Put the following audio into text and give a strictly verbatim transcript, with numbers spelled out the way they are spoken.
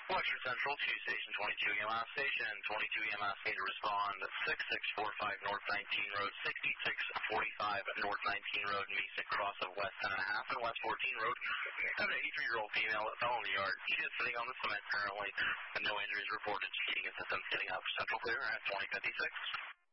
Western Central to Station twenty-two E M S. Station twenty-two E M S need to respond six six four five North nineteen Road, sixty-six forty-five North nineteen Road, Mesa cross of West ten and a half and West fourteen Road. Got an eighty-three-year-old female that fell in the yard. She is sitting on the cement currently, and no injuries reported. Heating and systems getting out for Central Clear at twenty fifty-six.